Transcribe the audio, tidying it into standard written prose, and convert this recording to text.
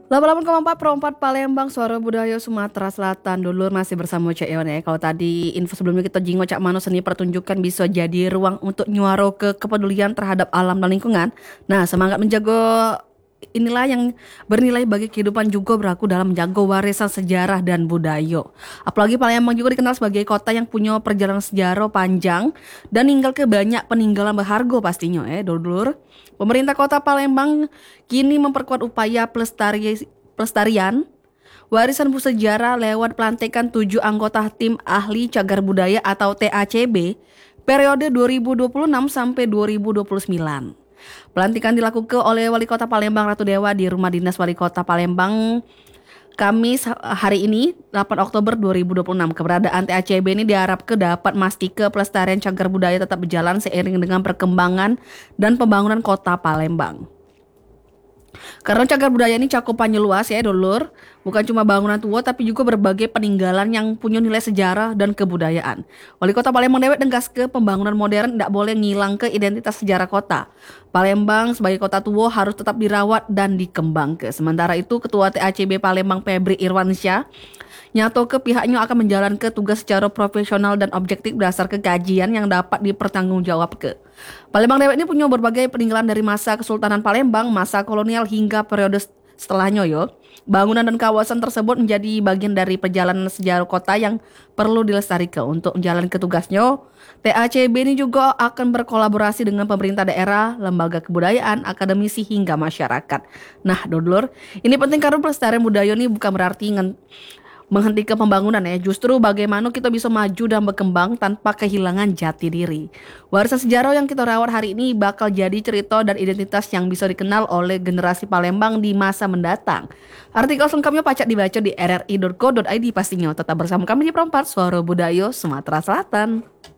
88,4 Palembang, Suara Budaya Sumatera Selatan. Dulu masih bersama Cak Iwan ya. Kalau tadi info sebelumnya kita jinggo Cak Mano, seni pertunjukan bisa jadi ruang untuk nyuaro kepedulian terhadap alam dan lingkungan. Nah, semangat menjaga inilah yang bernilai bagi kehidupan juga berlaku dalam menjaga warisan sejarah dan budaya. Apalagi Palembang juga dikenal sebagai kota yang punya perjalanan sejarah panjang dan ninggal ke banyak peninggalan berharga pastinya dulur. Pemerintah Kota Palembang kini memperkuat upaya pelestarian warisan sejarah lewat pelantikan 7 anggota tim ahli cagar budaya atau TACB periode 2026 sampai 2029. Pelantikan dilakukan oleh Wali Kota Palembang Ratu Dewa di Rumah Dinas Wali Kota Palembang Kamis hari ini 8 Oktober 2026. Keberadaan TACB ini diharapkan dapat memastikan pelestarian cagar budaya tetap berjalan seiring dengan perkembangan dan pembangunan kota Palembang. Karena cagar budaya ini cakupannya luas dulur. Bukan cuma bangunan tua tapi juga berbagai peninggalan yang punya nilai sejarah dan kebudayaan. Wali Kota Palembang dewek tegas ke pembangunan modern tidak boleh ngilang ke identitas sejarah kota. Palembang sebagai kota tua harus tetap dirawat dan dikembangkan. Sementara itu Ketua TACB Palembang Febri Irwansyah nyato ke pihaknya akan menjalankan tugas secara profesional dan objektif berdasarkan kajian yang dapat dipertanggungjawabkan. Palembang dewek ini punya berbagai peninggalan dari masa Kesultanan Palembang, masa kolonial hingga periode setelahnya Bangunan dan kawasan tersebut menjadi bagian dari perjalanan sejarah kota yang perlu dilestarikan. Untuk menjalankan tugasnya, TACB ini juga akan berkolaborasi dengan pemerintah daerah, lembaga kebudayaan, akademisi hingga masyarakat. Nah, dulur, ini penting karena pelestarian budaya ini bukan berarti menghentikan pembangunan Justru bagaimana kita bisa maju dan berkembang tanpa kehilangan jati diri. Warisan sejarah yang kita rawat hari ini bakal jadi cerita dan identitas yang bisa dikenal oleh generasi Palembang di masa mendatang. Artikel selengkapnya pacak dibaca di rri.co.id pastinya. Tetap bersama kami di Perempat Suara Budaya Sumatera Selatan.